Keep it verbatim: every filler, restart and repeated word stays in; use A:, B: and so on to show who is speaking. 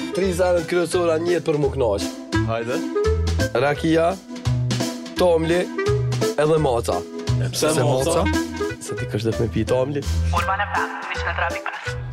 A: Tri senet kryesora në jetë për mu knaq.
B: Hajde.
A: Rakia, tomli, edhe maca.
B: E pse maca?
A: Se ti kësh dhe me pi tomli.
C: Urbana Fem, një në trafi pas.